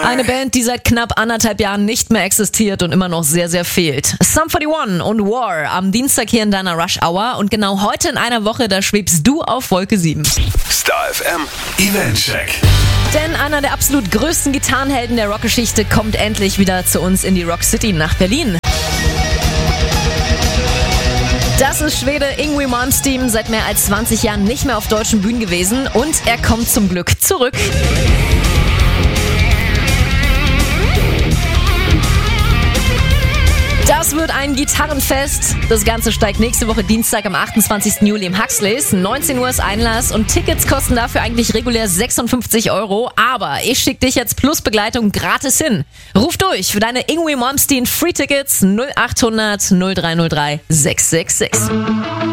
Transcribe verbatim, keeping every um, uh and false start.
Eine Band, die seit knapp anderthalb Jahren nicht mehr existiert und immer noch sehr, sehr fehlt. Sum forty-one und War am Dienstag hier in deiner Rush Hour. Und genau heute in einer Woche, da schwebst du auf Wolke sieben. Star F M Eventcheck. Denn einer der absolut größten Gitarrenhelden der Rockgeschichte kommt endlich wieder zu uns in die Rock City nach Berlin. Das ist Schwede Yngwie Malmsteen, seit mehr als zwanzig Jahren nicht mehr auf deutschen Bühnen gewesen und er kommt zum Glück zurück. Das wird ein Gitarrenfest. Das Ganze steigt nächste Woche Dienstag am achtundzwanzigsten Juli im Huxleys. neunzehn Uhr ist Einlass und Tickets kosten dafür eigentlich regulär sechsundfünfzig Euro. Aber ich schicke dich jetzt plus Begleitung gratis hin. Ruf durch für deine Yngwie Malmsteen Free Tickets null acht hundert null drei null drei sechs sechs sechs.